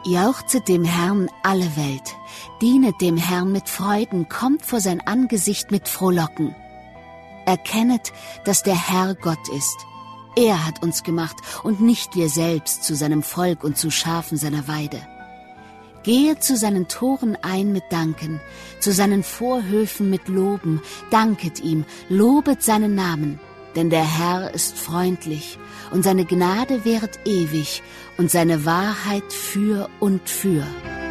Jauchzet dem Herrn alle Welt, dienet dem Herrn mit Freuden, kommt vor sein Angesicht mit Frohlocken. Erkennet, dass der Herr Gott ist. Er hat uns gemacht und nicht wir selbst zu seinem Volk und zu Schafen seiner Weide. Gehet zu seinen Toren ein mit Danken, zu seinen Vorhöfen mit Loben, danket ihm, lobet seinen Namen. Denn der Herr ist freundlich, und seine Gnade währet ewig, und seine Wahrheit für und für.